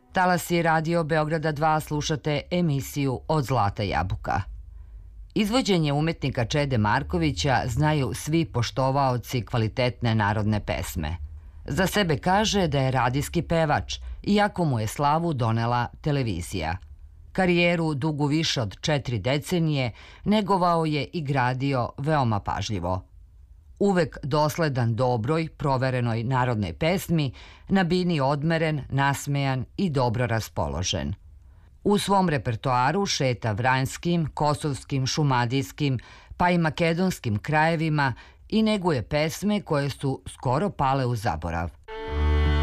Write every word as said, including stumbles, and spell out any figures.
Talasi Radio Beograda dva slušate emisiju Od zlata jabuka. Izvođenje umetnika Čede Markovića znaju svi poštovaoci kvalitetne narodne pesme. Za sebe kaže da je radijski pevač, iako mu je slavu donela televizija. Karijeru dugu više od četiri decenije negovao je i gradio veoma pažljivo. Uvek dosledan dobroj, proverenoj narodnoj pesmi, na bini odmeren, nasmejan i dobro raspoložen. U svom repertoaru šeta vranjskim, kosovskim, šumadijskim, pa i makedonskim krajevima i neguje pesme koje su skoro pale u zaborav.